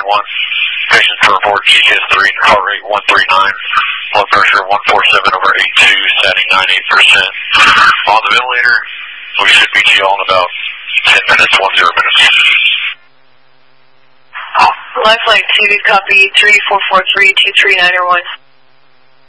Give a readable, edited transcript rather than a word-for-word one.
Patients to report GTS 3, heart rate 139, blood pressure 147 over 82, setting 98%. On the ventilator, we should be to you all in about 10 minutes, 10 minutes. Lifeline 2, copy 3443-23901.